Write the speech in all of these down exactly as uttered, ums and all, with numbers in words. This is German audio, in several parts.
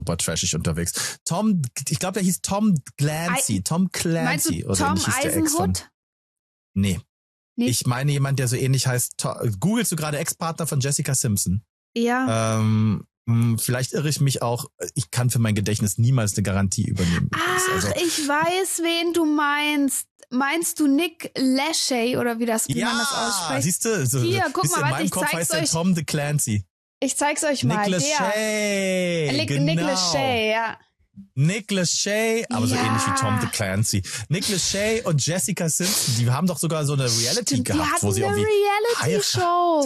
super trashig unterwegs. Tom, ich glaube, der hieß Tom Clancy. I, Tom Clancy. Meinst du oder Tom hieß der Ex von, Eisenhut? Nee. nee. Ich meine jemand, der so ähnlich heißt. Googlest du gerade Ex-Partner von Jessica Simpson? Ja. Ähm, vielleicht irre ich mich auch. Ich kann für mein Gedächtnis niemals eine Garantie übernehmen. Ach, also, ich weiß, wen du meinst. Meinst du Nick Lachey oder wie das wie ja, man das ausspricht? Ja, siehst du? So, Hier, guck mal, in meinem ich Kopf zeig's heißt euch. der Tom de Clancy. Ich zeig's euch mal. Nick der. Lachey. Nick, genau. Nick Lachey, ja. Nick Lachey, aber ja. so ähnlich wie Tom de Clancy. Nick Lachey und Jessica Simpson, die haben doch sogar so eine Reality stimmt, gehabt, die hatten wo sie eine irgendwie Reality-Show.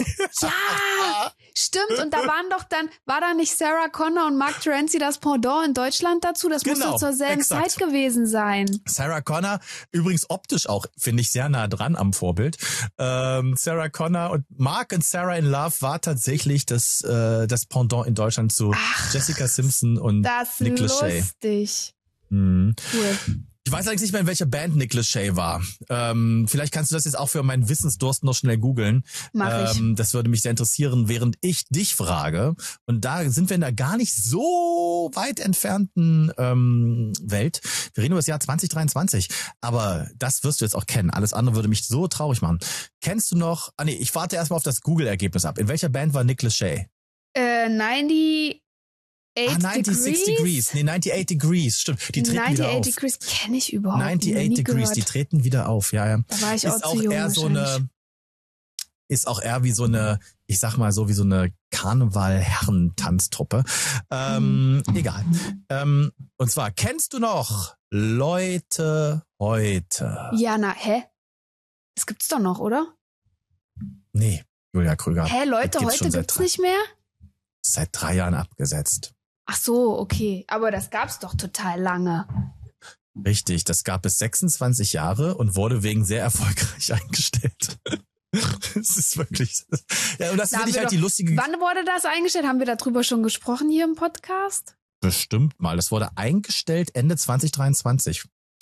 Ja, stimmt. Und da waren doch dann, war da nicht Sarah Connor und Mark Terenzi das Pendant in Deutschland dazu? Das genau, muss doch zur selben exakt. Zeit gewesen sein. Sarah Connor, übrigens optisch auch, finde ich, sehr nah dran am Vorbild. Ähm, Sarah Connor und Mark und Sarah in Love war tatsächlich das, äh, das Pendant in Deutschland zu Ach, Jessica Simpson und das Nick Lachey. Lustig. Mhm. Cool. Ich weiß allerdings nicht mehr, in welcher Band Nick Lachey war. Ähm, vielleicht kannst du das jetzt auch für meinen Wissensdurst noch schnell googeln. Mach ich. Ähm, das würde mich sehr interessieren, während ich dich frage. Und da sind wir in einer gar nicht so weit entfernten ähm, Welt. Wir reden über das Jahr zwanzig dreiundzwanzig. Aber das wirst du jetzt auch kennen. Alles andere würde mich so traurig machen. Kennst du noch... Ah nee, ich warte erstmal auf das Google-Ergebnis ab. In welcher Band war Nick Lachey? Äh, neunundneunzig Ah, Degrees? Degrees. Nee, neunundneunzig Degrees. Stimmt. Die treten wieder auf. neunundneunzig Degrees kenne ich überhaupt neunundneunzig nie Degrees, gehört. die treten wieder auf, ja, ja. Da war ich ist auch auch zu jung eher so eine, wahrscheinlich. ist auch eher wie so eine, ich sag mal so wie so eine Karneval-Herrentanztruppe. Ähm, Mhm. Egal. Ähm, und zwar, kennst du noch Leute heute? Ja, na, hä? Das gibt's doch noch, oder? Nee, Julia Krüger. Hä, Leute, Das gibt's heute schon seit gibt's drei- nicht mehr? Seit drei Jahren abgesetzt. Ach so, okay. Aber das gab's doch total lange. Richtig, das gab es sechsundzwanzig Jahre und wurde wegen sehr erfolgreich eingestellt. Das ist wirklich... Ja, und das Da finde haben ich wir halt doch- die lustige... Wann wurde das eingestellt? Haben wir darüber schon gesprochen hier im Podcast? Bestimmt mal. Das wurde eingestellt Ende zwanzig dreiundzwanzig.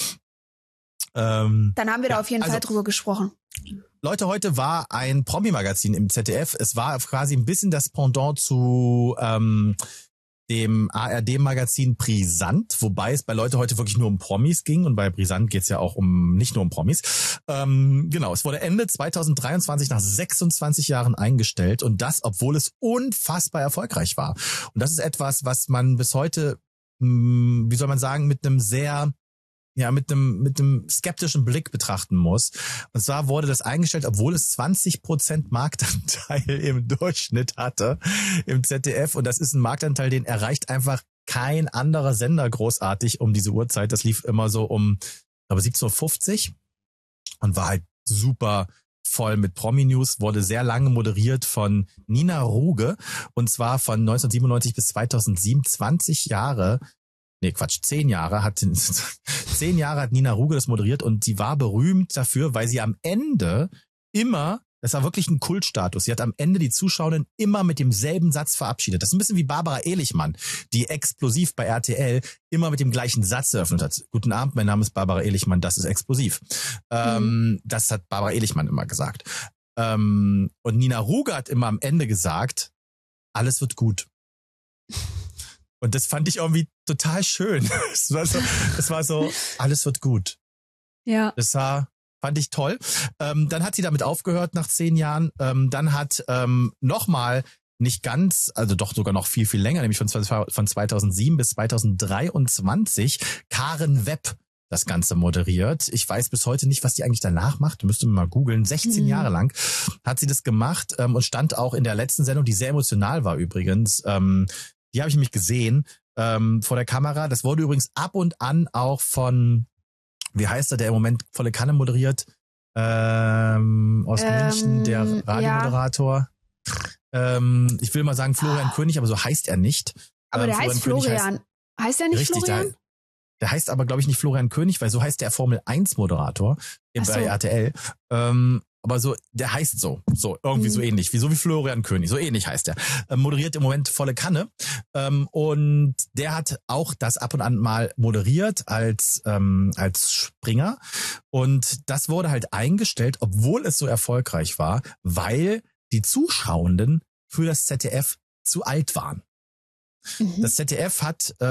Ähm, Dann haben wir Ja, da auf jeden also- Fall drüber gesprochen. Leute, heute war ein Promi-Magazin im Z D F. Es war quasi ein bisschen das Pendant zu ähm, dem A R D-Magazin Brisant, wobei es bei Leute heute wirklich nur um Promis ging und bei Brisant geht's ja auch um nicht nur um Promis. Ähm, genau, es wurde Ende zwanzig dreiundzwanzig nach sechsundzwanzig Jahren eingestellt und das, obwohl es unfassbar erfolgreich war. Und das ist etwas, was man bis heute, mh, wie soll man sagen, mit einem sehr ja, mit einem, mit einem skeptischen Blick betrachten muss. Und zwar wurde das eingestellt, obwohl es zwanzig Prozent Marktanteil im Durchschnitt hatte im Z D F. Und das ist ein Marktanteil, den erreicht einfach kein anderer Sender großartig um diese Uhrzeit. Das lief immer so um, aber siebzehn Uhr fünfzig und war halt super voll mit Promi-News, wurde sehr lange moderiert von Nina Ruge und zwar von neunzehnhundertsiebenundneunzig bis zweitausendsieben, zwanzig Jahre. Nee, Quatsch, zehn Jahre hat, zehn Jahre hat Nina Ruge das moderiert und sie war berühmt dafür, weil sie am Ende immer, das war wirklich ein Kultstatus, sie hat am Ende die Zuschauerinnen immer mit demselben Satz verabschiedet. Das ist ein bisschen wie Barbara Ehlichmann, die explosiv bei R T L immer mit dem gleichen Satz eröffnet hat. Guten Abend, mein Name ist Barbara Ehlichmann, das ist explosiv. Ähm, Mhm. Das hat Barbara Ehlichmann immer gesagt. Ähm, und Nina Ruge hat immer am Ende gesagt, alles wird gut. Und das fand ich irgendwie total schön. Es war so, es war so, alles wird gut. Ja. Das war, fand ich toll. Ähm, dann hat sie damit aufgehört nach zehn Jahren. Ähm, dann hat ähm, nochmal nicht ganz, also doch sogar noch viel, viel länger, nämlich von, von zweitausendsieben bis zweitausenddreiundzwanzig Karen Webb das Ganze moderiert. Ich weiß bis heute nicht, was die eigentlich danach macht. Müsste man mal googeln. sechzehn Mhm. Jahre lang hat sie das gemacht ähm, und stand auch in der letzten Sendung, die sehr emotional war übrigens. Ähm, die habe ich nämlich gesehen ähm, vor der Kamera. Das wurde übrigens ab und an auch von, wie heißt er, der im Moment volle Kanne moderiert, ähm, aus Ähm, München, der ja. Radiomoderator. Ähm, ich will mal sagen Florian König, aber so heißt er nicht. Aber Ähm, der heißt König Florian. Heißt der nicht Richtig, Florian? der, der heißt aber, glaube ich, nicht Florian König, weil so heißt der Formel eins Moderator Ach so. bei R T L. Ähm, aber so, der heißt so, so irgendwie Mhm. so ähnlich, wie so wie Florian König, so ähnlich heißt er. Ähm, moderiert im Moment volle Kanne ähm, und der hat auch das ab und an mal moderiert als ähm, als Springer und das wurde halt eingestellt, obwohl es so erfolgreich war, weil die Zuschauenden für das Z D F zu alt waren. Mhm. Das Z D F hat äh,